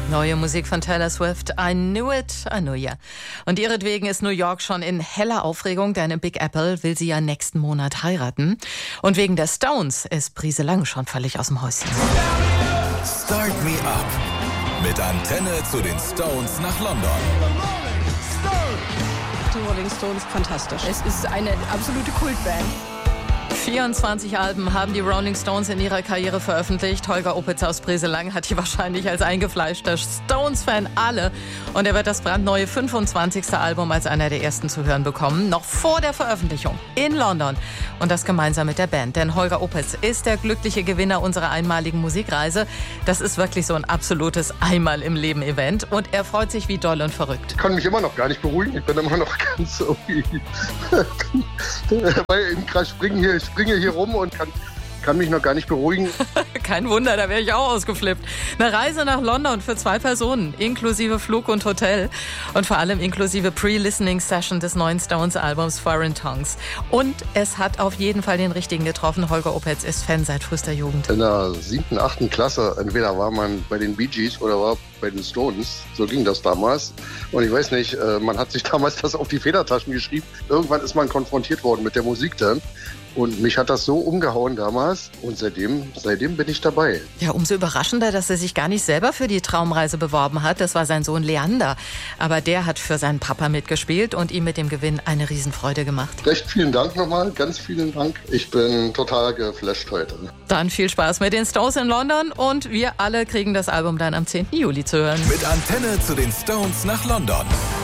Neue Musik von Taylor Swift, I Knew It, I Knew Ya. Und ihretwegen ist New York schon in heller Aufregung, denn in Big Apple will sie ja nächsten Monat heiraten. Und wegen der Stones ist Brise Lang schon völlig aus dem Häuschen. Start Me Up mit Antenne zu den Stones nach London. Die Rolling Stones, fantastisch. Es ist eine absolute Kultband. 24 Alben haben die Rolling Stones in ihrer Karriere veröffentlicht. Holger Opitz aus Brise Lang hat die wahrscheinlich als eingefleischter Stones-Fan alle. Und er wird das brandneue 25. Album als einer der ersten zu hören bekommen. Noch vor der Veröffentlichung in London. Und das gemeinsam mit der Band. Denn Holger Opitz ist der glückliche Gewinner unserer einmaligen Musikreise. Das ist wirklich so ein absolutes Einmal-im-Leben-Event. Und er freut sich wie doll und verrückt. Ich kann mich immer noch gar nicht beruhigen. Ich bin immer noch ganz irgendwie... Weil ich springe hier rum und kann mich noch gar nicht beruhigen. Kein Wunder, da wäre ich auch ausgeflippt. Eine Reise nach London für 2 Personen, inklusive Flug und Hotel und vor allem inklusive Pre-Listening-Session des neuen Stones-Albums Foreign Tongues. Und es hat auf jeden Fall den richtigen getroffen. Holger Opitz ist Fan seit frühester Jugend. In der 7., 8. Klasse, entweder war man bei den Bee Gees oder war bei den Stones. So ging das damals. Und ich weiß nicht, man hat sich damals das auf die Federtaschen geschrieben. Irgendwann ist man konfrontiert worden mit der Musik dann. Und mich hat das so umgehauen damals und seitdem bin ich dabei. Ja, umso überraschender, dass er sich gar nicht selber für die Traumreise beworben hat. Das war sein Sohn Leander. Aber der hat für seinen Papa mitgespielt und ihm mit dem Gewinn eine Riesenfreude gemacht. Recht vielen Dank nochmal, ganz vielen Dank. Ich bin total geflasht heute. Dann viel Spaß mit den Stones in London und wir alle kriegen das Album dann am 10. Juli zu hören. Mit Antenne zu den Stones nach London.